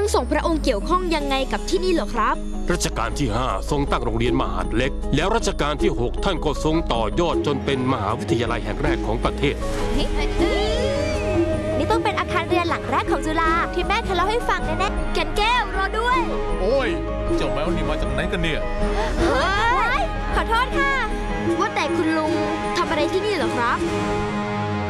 ทรงพระองค์เกี่ยวข้องยังไงกับที่นี่เหรอครับรัชกาลที่ 5ทรงตั้งโรงเรียนมหาดเล็กแล้วรัชกาลที่ 6ท่านก็ทรงต่อยอดจนเป็นมหาวิทยาลัยแห่งแรกของประเทศนี่ต้องเป็นอาคารเรียนหลังแรกของจุฬาที่แม่เคยเล่าให้ฟังแน่ๆแก่นแก้วรอด้วยโอ้ยเจ้าแมวนี่มาจากไหนกันเนี่ยขอโทษค่ะว่าแต่คุณลุงทำอะไรที่นี่เหรอครับ